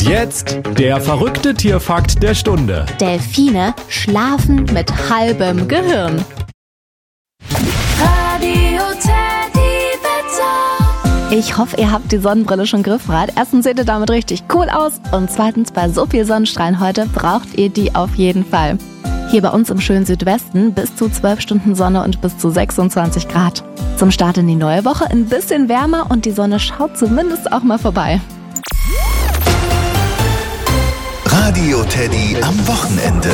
Und jetzt der verrückte Tierfakt der Stunde. Delfine schlafen mit halbem Gehirn. Radio Teddy Wetter. Ich hoffe, ihr habt die Sonnenbrille schon griffbereit. Erstens seht ihr damit richtig cool aus und zweitens, bei so viel Sonnenstrahlen heute braucht ihr die auf jeden Fall. Hier bei uns im schönen Südwesten bis zu 12 Stunden Sonne und bis zu 26 Grad. Zum Start in die neue Woche ein bisschen wärmer und die Sonne schaut zumindest auch mal vorbei. Radio Teddy am Wochenende.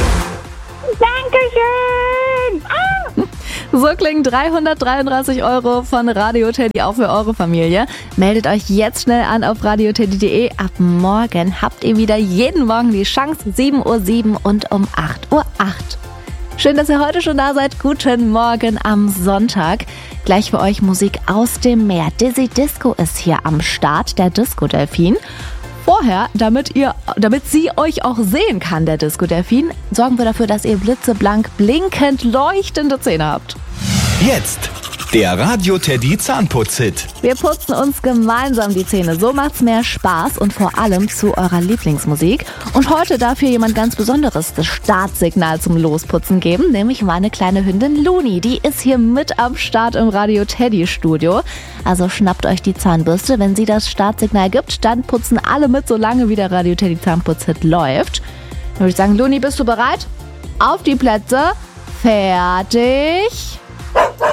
Dankeschön! So klingen 333 € von Radio Teddy auch für eure Familie. Meldet euch jetzt schnell an auf radioteddy.de. Ab morgen habt ihr wieder jeden Morgen die Chance, 7:07 Uhr und um 8:08 Uhr. Schön, dass ihr heute schon da seid. Guten Morgen am Sonntag. Gleich für euch Musik aus dem Meer. Dizzy Disco ist hier am Start, der Disco-Delfin. Vorher, damit sie euch auch sehen kann, der Disco-Delfin, sorgen wir dafür, dass ihr blitzeblank, blinkend, leuchtende Zähne habt. Jetzt der Radio Teddy Zahnputz-Hit. Wir putzen uns gemeinsam die Zähne. So macht's mehr Spaß und vor allem zu eurer Lieblingsmusik. Und heute darf hier jemand ganz Besonderes das Startsignal zum Losputzen geben, nämlich meine kleine Hündin Luni. Die ist hier mit am Start im Radio Teddy Studio. Also schnappt euch die Zahnbürste. Wenn sie das Startsignal gibt, dann putzen alle mit, solange wie der Radio Teddy Zahnputz-Hit läuft. Dann würde ich sagen, Luni, bist du bereit? Auf die Plätze. Fertig.